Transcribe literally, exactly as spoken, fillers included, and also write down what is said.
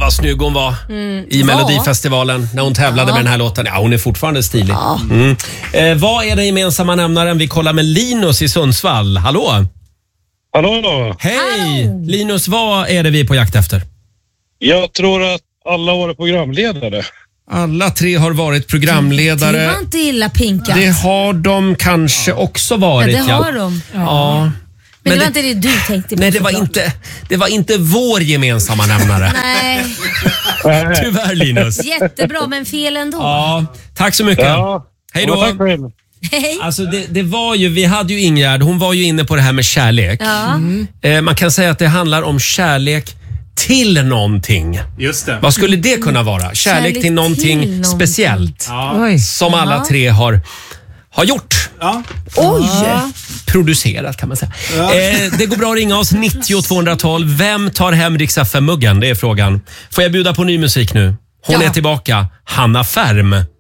vad snygg hon var mm. i Melodifestivalen när hon tävlade ja. med den här låten. Ja, hon är fortfarande stilig. Ja. Mm. Eh, vad är den gemensamma nämnaren? Vi kollar med Linus i Sundsvall. Hallå? Hallå då. Hej! Hallå. Linus, vad är det vi är på jakt efter? Jag tror att alla var programledare. Alla tre har varit programledare. Det var inte illa pinkat. Det har de kanske ja. också varit. Ja, det har de. Ja. ja. Men, men det var det, inte det du tänkte på. Nej, det var inte, det var inte vår gemensamma nämnare. Nej. Tyvärr, Linus. Jättebra, men fel ändå. Ja, tack så mycket. Ja. Hej då. Ja, tack för Hej. Alltså det, det var ju, vi hade ju Ingegärd, hon var ju inne på det här med kärlek. Ja. Mm. Eh, man kan säga att det handlar om kärlek till någonting. Just det. Vad skulle det kunna vara? Kärlek, kärlek till någonting till speciellt. Ja. Som alla ja. tre har, har gjort. Ja. Oj! Ja. Producerat kan man säga. Ja. Eh, det går bra att ringa oss nittio tvåhundratolv. Vem tar hem Rix F M-muggen? Det är frågan. Får jag bjuda på ny musik nu? Hon ja. är tillbaka. Hanna Färm.